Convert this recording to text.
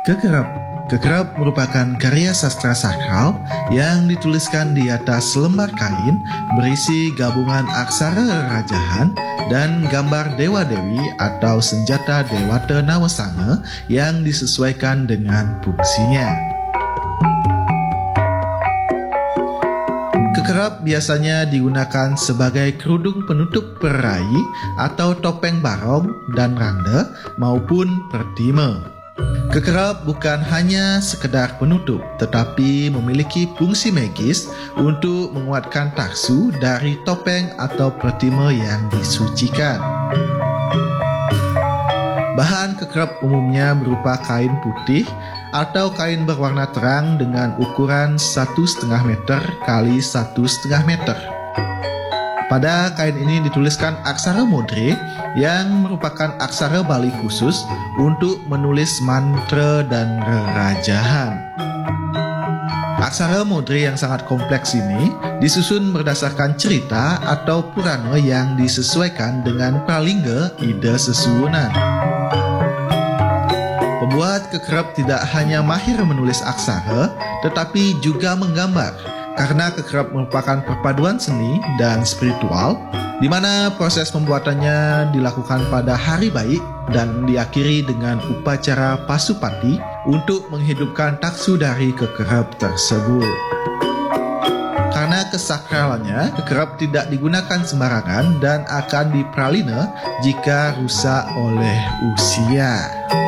Kekerap. Kekerap merupakan karya sastra sakral yang dituliskan di atas lembar kain berisi gabungan aksara rajahan dan gambar dewa-dewi atau senjata Dewata Nawasanga yang disesuaikan dengan fungsinya. Kekerap biasanya digunakan sebagai kerudung penutup perai atau topeng barong dan randa maupun pertima. Kekerap bukan hanya sekedar penutup, tetapi memiliki fungsi magis untuk menguatkan taksu dari topeng atau pertima yang disucikan. Bahan kekerap umumnya berupa kain putih atau kain berwarna terang dengan ukuran 1,5 meter x 1,5 meter. Pada kain ini dituliskan aksara mudre yang merupakan aksara Bali khusus untuk menulis mantra dan rerajahan. Aksara mudre yang sangat kompleks ini disusun berdasarkan cerita atau purana yang disesuaikan dengan pralingga ida sesuwunan. Pembuat kekerap tidak hanya mahir menulis aksara, tetapi juga menggambar. Karena kekerap merupakan perpaduan seni dan spiritual, di mana proses pembuatannya dilakukan pada hari baik dan diakhiri dengan upacara pasupati untuk menghidupkan taksu dari kekerap tersebut. Karena kesakralannya, kekerap tidak digunakan sembarangan dan akan dipralina jika rusak oleh usia.